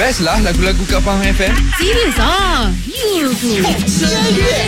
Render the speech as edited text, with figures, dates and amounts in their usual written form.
Best lah lagu-lagu kat Faham FM. Serius ah? Ya ke? Serius.